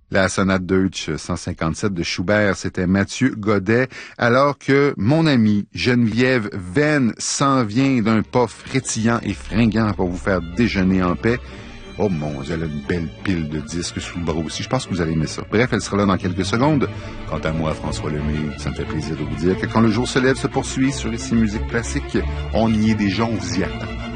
La sonate Deutsch 157 de Schubert, c'était Mathieu Godet, alors que mon amie Geneviève Venn s'en vient d'un pas frétillant et fringant pour vous faire déjeuner en paix. Oh mon Dieu, elle a une belle pile de disques sous le bras aussi. Je pense que vous allez aimer ça. Bref, elle sera là dans quelques secondes. Quant à moi, François Lemay, ça me fait plaisir de vous dire que quand le jour se lève se poursuit sur Ici Musique Classique, on y est déjà, on vous y attend.